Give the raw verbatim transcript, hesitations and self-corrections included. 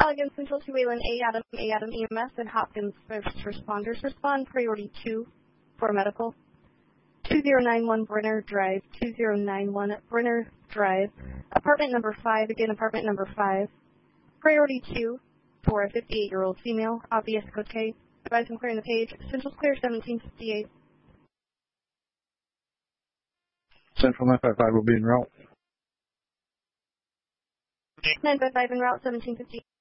Allegan Central to Wayland A. Adam, A. Adam E M S, and Hopkins First Responders. Respond priority two for medical. two zero nine one Brenner Drive, two zero nine one Brenner Drive. Apartment number five, again apartment number five. Priority two for a fifty-eight-year-old female, obvious cote. Advise I'm clearing the page. Central's clear, seventeen fifty-eight. Central nine five five will be en route. nine five five en route, seventeen fifty-eight.